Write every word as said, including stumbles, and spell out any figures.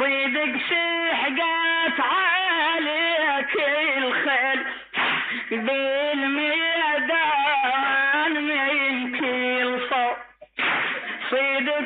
صيدك شحقت عليك الخيل بالميدان من كل صوب. صيدك